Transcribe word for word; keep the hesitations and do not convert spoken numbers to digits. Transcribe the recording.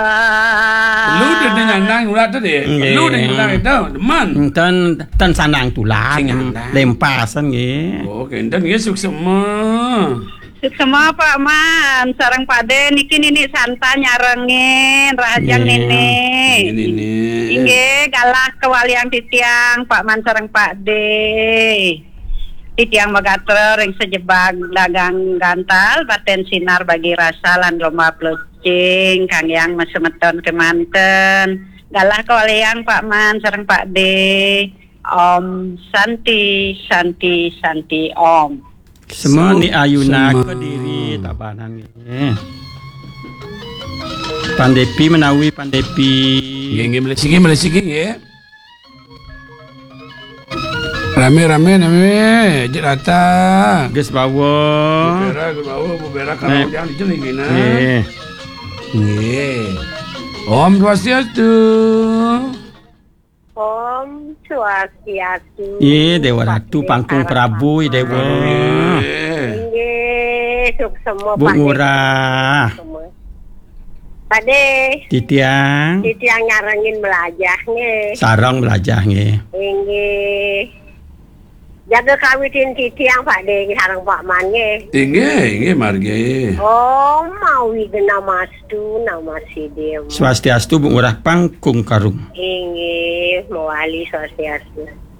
Lu dia dengan nang ulat tu deh. Lu dengan nang itu, teman. Tan tan sanang tulat lempasan nggih. Oh, kendan nggih suk semua. Suk semua Pak Man, sareng Pak De niki nini santa nyarengin rahajang nini. Ini Inggih galah kewaliang titiang Pak Man sareng Pak De. Titiang magater ring sejebag dagang gantal paten sinar bagi rasa lan lomba plecing kang yang mesemeton kemanten. Galah kewaliang Pak Man sareng Pak De. Om Santi Santi Santi Om. Semua ni ayuna Kediri tabanan nggih. Pandepi menawi pandepi. Nggih nggih melesiki melesiki nggih. Rame-rame rame, jet datang. Geus bawah. Bubera ke bawah, bubera kalau jangan diceling na. Nggih. Nggih. Om Swastiastu. Om Swastiastu. Iya Dewa Ratu Pangkung Prabu Dewa. Nggih, suk semua Bu Murah. Pak De. Titiang. Titiang nyarengin belajar nggih. Sarang belajar nggih. Nggih. Jaga kawitin titiang Pak De sareng Pak Man nggih. Nggih, nggih margi. Oh, mawi genamastu nama sidem. Swastiastu Bu Murah Pangkung Karung. Nggih, mawali swastiastu.